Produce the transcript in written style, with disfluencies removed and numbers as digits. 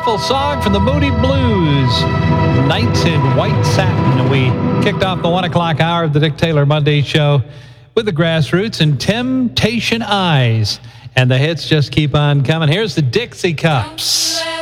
beautiful song from the Moody Blues, Nights in White Satin. We kicked off the 1 o'clock hour of the Dick Taylor Monday Show with the Grassroots and Temptation Eyes. And the hits just keep on coming. Here's the Dixie Cups.